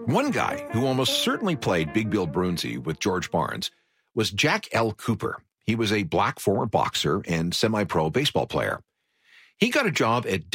One guy who almost certainly played Big Bill Broonzy with George Barnes was Jack L. Cooper. He was a black former boxer and semi-pro baseball player. He got a job at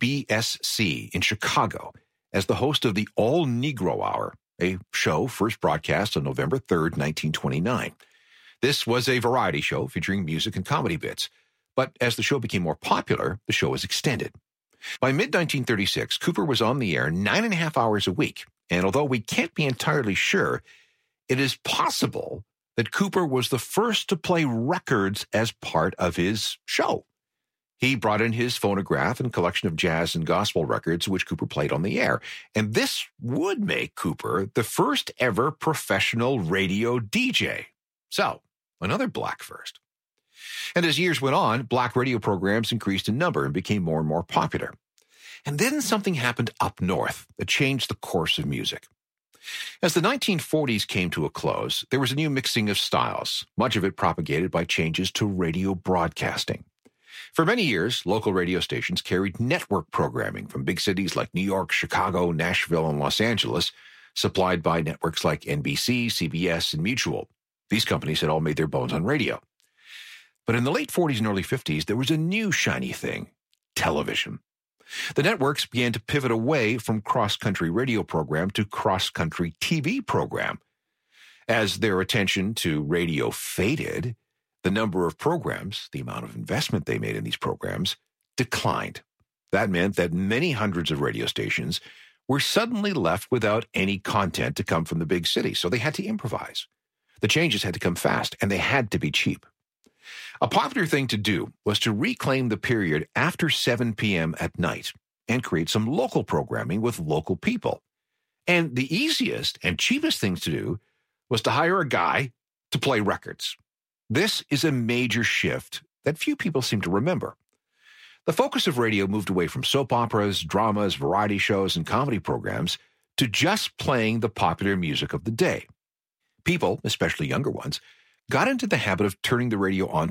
WBSC in Chicago as the host of the All Negro Hour, a show first broadcast on November 3rd, 1929. This was a variety show featuring music and comedy bits, but as the show became more popular, the show was extended. By mid-1936, Cooper was on the air 9.5 hours a week, and although we can't be entirely sure, it is possible that Cooper was the first to play records as part of his show. He brought in his phonograph and collection of jazz and gospel records, which Cooper played on the air. And this would make Cooper the first ever professional radio DJ. So, another black first. And as years went on, black radio programs increased in number and became more and more popular. And then something happened up north that changed the course of music. As the 1940s came to a close, there was a new mixing of styles, much of it propagated by changes to radio broadcasting. For many years, local radio stations carried network programming from big cities like New York, Chicago, Nashville, and Los Angeles, supplied by networks like NBC, CBS, and Mutual. These companies had all made their bones on radio. But in the late 40s and early 50s, there was a new shiny thing: television. The networks began to pivot away from cross-country radio program to cross-country TV program. As their attention to radio faded, the number of programs, the amount of investment they made in these programs, declined. That meant that many hundreds of radio stations were suddenly left without any content to come from the big city, so they had to improvise. The changes had to come fast, and they had to be cheap. A popular thing to do was to reclaim the period after 7 p.m. at night and create some local programming with local people. And the easiest and cheapest things to do was to hire a guy to play records. This is a major shift that few people seem to remember. The focus of radio moved away from soap operas, dramas, variety shows, and comedy programs to just playing the popular music of the day. People, especially younger ones, got into the habit of turning the radio on